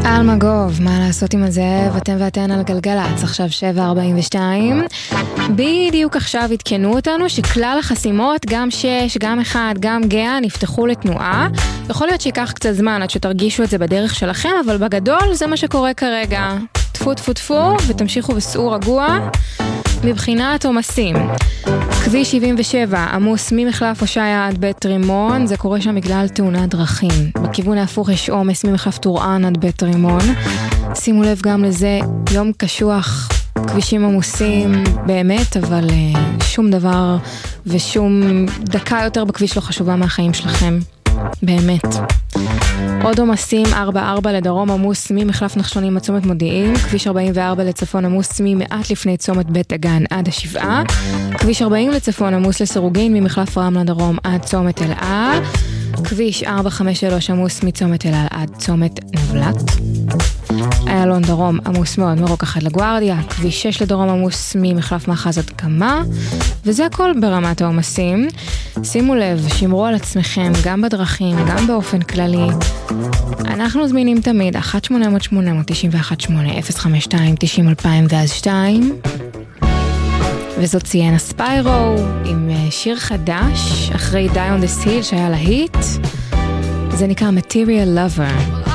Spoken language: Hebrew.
אלמגוב, מה לעשות עם הזאב? אתם ואתן על גלגלץ, עכשיו 7:42. בדיוק עכשיו התקנו אותנו שכלל החסימות, גם 6, גם 1, גם גאה, נפתחו לתנועה. יכול להיות שיקח קצת זמן עד שתרגישו את זה בדרך שלכם, אבל בגדול זה מה שקורה כרגע. טפו טפו טפו ותמשיכו בסעור רגוע. מבחינת עומסים, כביש 77 עמוס ממחלף הושעיה עד בית רימון, זה קורה שם בגלל תאונת דרכים. בכיוון ההפוך יש עומס ממחלף טורען עד בית רימון. שימו לב גם לזה, יום קשוח, כבישים עמוסים באמת, אבל שום דבר ושום דקה יותר בכביש לא חשובה מהחיים שלכם, באמת. עוד עומסים, 4-4 לדרום עמוס ממחלף נחשונים עד צומת מודיעין, כביש 44 לצפון עמוס ממעט לפני צומת בית דגן עד השבעה, כביש 40 לצפון עמוס לסירוגין ממחלף רם לדרום עד צומת אלעד, כביש 453 עמוס מצומת אלעד עד צומת נבלט, איילון דרום עמוס מאוד מרוקח עד לגוארדיה, כביש 6 לדרום עמוס ממחלף מאחז עד קמה, וזה הכל ברמת העומסים. שימו לב, שמרו על עצמכם גם בדרכים, גם באופן כללי. אנחנו זמינים תמיד 1-800-891-8 052-90-2002, וזאת סיינה ספיירו עם שיר חדש אחרי Die on the Hill שהיה להיט, זה נקרא Material Lover.